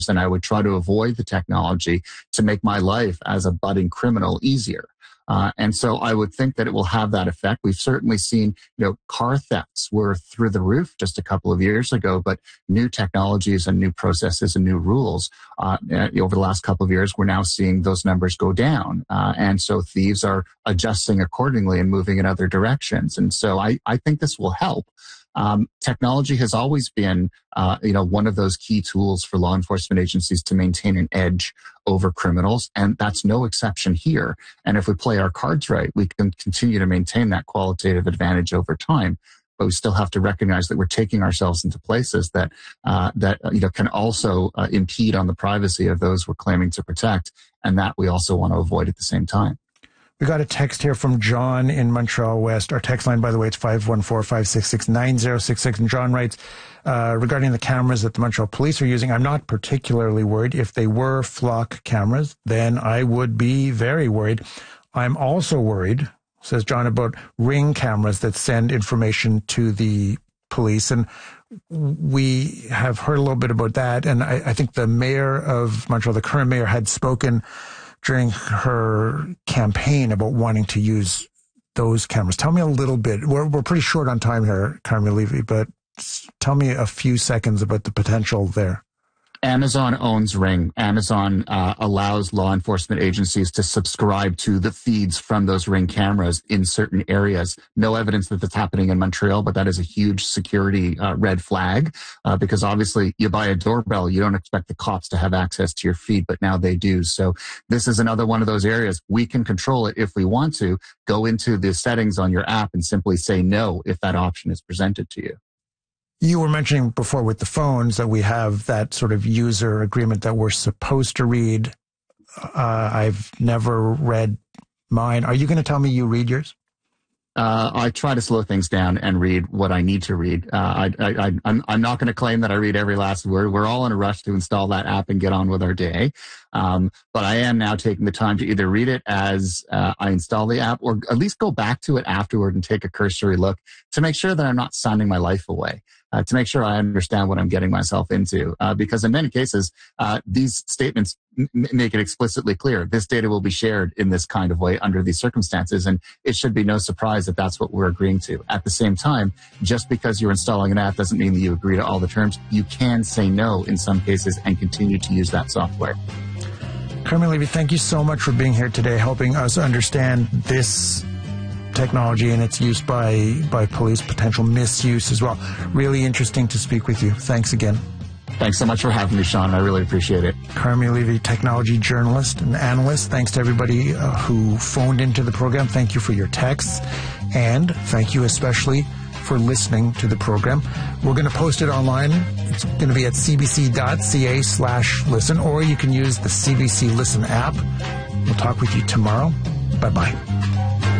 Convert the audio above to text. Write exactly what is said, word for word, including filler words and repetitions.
and I would try to avoid the technology to make my life as a budding criminal easier. Uh, and so I would think that it will have that effect. We've certainly seen, you know, car thefts were through the roof just a couple of years ago, but new technologies and new processes and new rules uh, over the last couple of years, we're now seeing those numbers go down. Uh, and so thieves are adjusting accordingly and moving in other directions. And so I, I think this will help. Um, technology has always been, uh, you know, one of those key tools for law enforcement agencies to maintain an edge over criminals, and that's no exception here. And if we play our cards right, we can continue to maintain that qualitative advantage over time. But we still have to recognize that we're taking ourselves into places that uh, that you know can also uh, impede on the privacy of those we're claiming to protect, and that we also want to avoid at the same time. We got a text here from John in Montreal West. Our text line, by the way, it's five one four, five six six, nine zero six six. And John writes, uh, regarding the cameras that the Montreal police are using, I'm not particularly worried. If they were flock cameras, then I would be very worried. I'm also worried, says John, about ring cameras that send information to the police. And we have heard a little bit about that. And I, I think the mayor of Montreal, the current mayor, had spoken during her campaign about wanting to use those cameras. Tell me a little bit. We're, we're pretty short on time here, Carmi Levy, but tell me a few seconds about the potential there. Amazon owns Ring. Amazon uh, allows law enforcement agencies to subscribe to the feeds from those Ring cameras in certain areas. No evidence that that's happening in Montreal, but that is a huge security uh, red flag uh, because obviously you buy a doorbell, you don't expect the cops to have access to your feed, but now they do. So this is another one of those areas. We can control it if we want to. Go into the settings on your app and simply say no if that option is presented to you. You were mentioning before with the phones that we have that sort of user agreement that we're supposed to read. Uh, I've never read mine. Are you going to tell me you read yours? Uh, I try to slow things down and read what I need to read. Uh, I, I, I, I'm, I'm not going to claim that I read every last word. We're all in a rush to install that app and get on with our day. Um, but I am now taking the time to either read it as uh, I install the app or at least go back to it afterward and take a cursory look to make sure that I'm not signing my life away. Uh, to make sure I understand what I'm getting myself into. Uh, because in many cases, uh, these statements m- make it explicitly clear this data will be shared in this kind of way under these circumstances. And it should be no surprise that that's what we're agreeing to. At the same time, just because you're installing an app doesn't mean that you agree to all the terms. You can say no in some cases and continue to use that software. Carmi Levy, thank you so much for being here today, helping us understand this technology and its use by, by police, potential misuse as well. Really interesting to speak with you. Thanks again. Thanks so much for having me, Sean. I really appreciate it. Carmi Levy, technology journalist and analyst. Thanks to everybody uh, who phoned into the program. Thank you for your texts. And thank you especially for listening to the program. We're going to post it online. It's going to be at cbc.ca slash listen, or you can use the C B C Listen app. We'll talk with you tomorrow. Bye-bye.